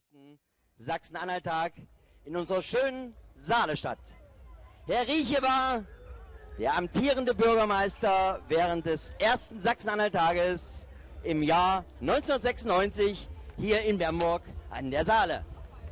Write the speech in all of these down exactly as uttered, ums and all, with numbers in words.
fünfundsechzigsten Sachsen-Anhalt-Tag in unserer schönen Saalestadt. Herr Rieche war der amtierende Bürgermeister während des ersten Sachsen-Anhalt-Tages im Jahr neunzehnhundertsechsundneunzig hier in Bernburg an der Saale.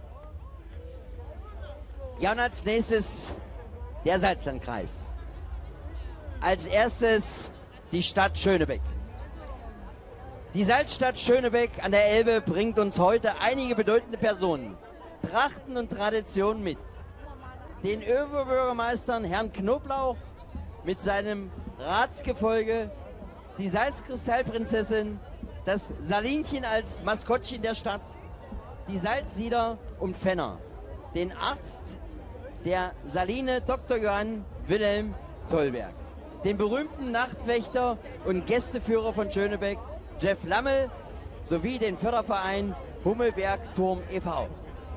Ja, und als nächstes der Salzlandkreis. Als erstes die Stadt Schönebeck. Die Salzstadt Schönebeck an der Elbe bringt uns heute einige bedeutende Personen, Trachten und Traditionen mit. Den Oberbürgermeistern Herrn Knoblauch mit seinem Ratsgefolge, die Salzkristallprinzessin, das Salinchen als Maskottchen der Stadt, die Salzsieder und Fenner, den Arzt der Saline Doktor Johann Wilhelm Tollberg, den berühmten Nachtwächter und Gästeführer von Schönebeck, Jeff Lammel, sowie den Förderverein Hummelberg Turm e V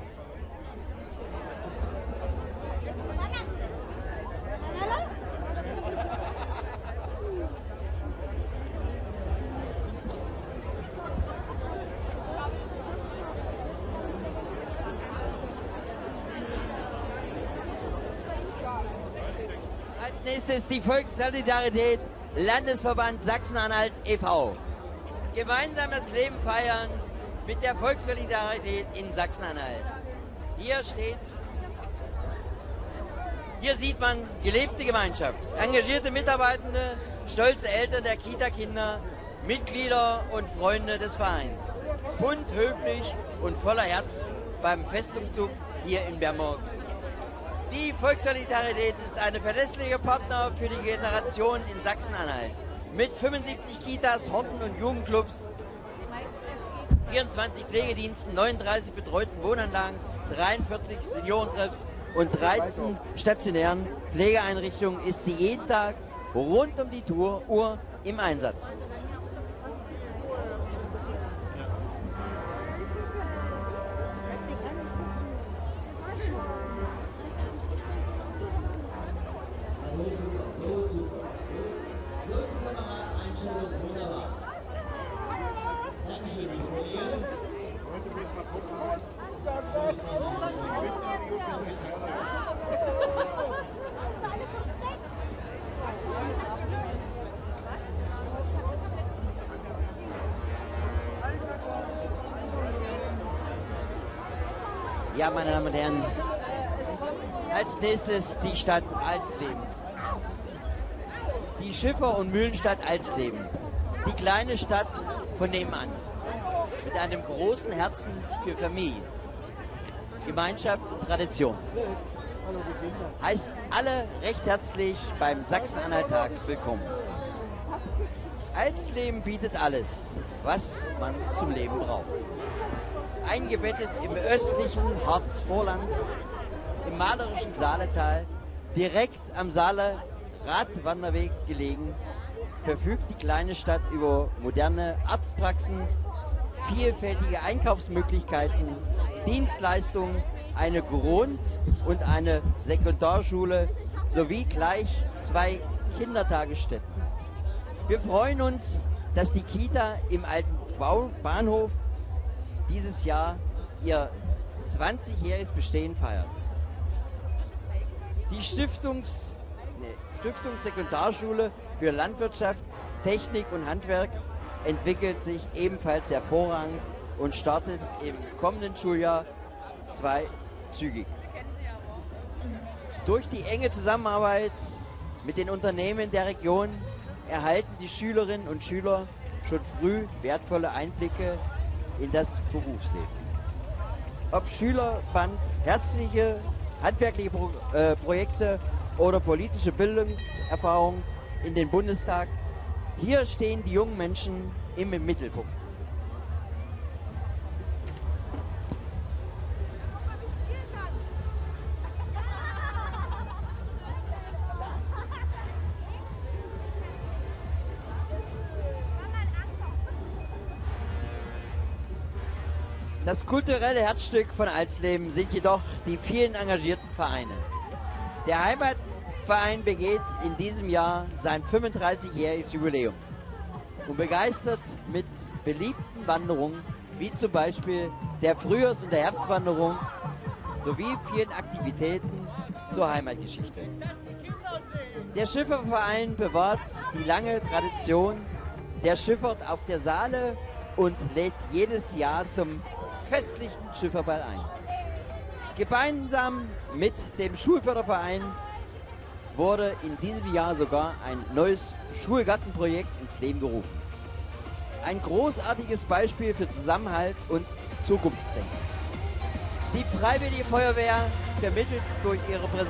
Als nächstes die Volkssolidarität Landesverband Sachsen-Anhalt e V Gemeinsames Leben feiern mit der Volkssolidarität in Sachsen-Anhalt. Hier steht, hier sieht man gelebte Gemeinschaft, engagierte Mitarbeitende, stolze Eltern der Kita-Kinder, Mitglieder und Freunde des Vereins. Bunt, höflich und voller Herz beim Festumzug hier in Bernburg. Die Volkssolidarität ist eine verlässliche Partner für die Generation in Sachsen-Anhalt. Mit fünfundsiebzig Kitas, Horten und Jugendclubs, vierundzwanzig Pflegediensten, neununddreißig betreuten Wohnanlagen, dreiundvierzig Seniorentreffs und dreizehn stationären Pflegeeinrichtungen ist sie jeden Tag rund um die Tour, Uhr im Einsatz. Ja, meine Damen und Herren, als nächstes die Stadt Alsleben. Die Schiffer- und Mühlenstadt Alsleben. Die kleine Stadt von nebenan. Mit einem großen Herzen für Familie, Gemeinschaft und Tradition. Heißt alle recht herzlich beim Sachsen-Anhalt-Tag willkommen. Alsleben bietet alles, was man zum Leben braucht. Eingebettet im östlichen Harzvorland, im malerischen Saaletal, direkt am Saale Radwanderweg gelegen, verfügt die kleine Stadt über moderne Arztpraxen, vielfältige Einkaufsmöglichkeiten, Dienstleistungen, eine Grund- und eine Sekundarschule sowie gleich zwei Kindertagesstätten. Wir freuen uns, dass die Kita im alten Bahnhof dieses Jahr ihr zwanzigjähriges Bestehen feiert. Die Stiftungs, nee, Stiftung Sekundarschule für Landwirtschaft, Technik und Handwerk entwickelt sich ebenfalls hervorragend und startet im kommenden Schuljahr zweizügig. Durch die enge Zusammenarbeit mit den Unternehmen der Region erhalten die Schülerinnen und Schüler schon früh wertvolle Einblicke in das Berufsleben. Ob Schülerband, herzliche, handwerkliche Pro äh, Projekte oder politische Bildungserfahrung in den Bundestag, hier stehen die jungen Menschen im Mittelpunkt. Das kulturelle Herzstück von Alsleben sind jedoch die vielen engagierten Vereine. Der Heimatverein begeht in diesem Jahr sein fünfunddreißigjähriges Jubiläum und begeistert mit beliebten Wanderungen, wie zum Beispiel der Frühjahrs- und der Herbstwanderung sowie vielen Aktivitäten zur Heimatgeschichte. Der Schifferverein bewahrt die lange Tradition der Schifffahrt auf der Saale und lädt jedes Jahr zum festlichen Schifferball ein. Gemeinsam mit dem Schulförderverein wurde in diesem Jahr sogar ein neues Schulgartenprojekt ins Leben gerufen. Ein großartiges Beispiel für Zusammenhalt und Zukunftsdenken. Die Freiwillige Feuerwehr vermittelt durch ihre Präsenz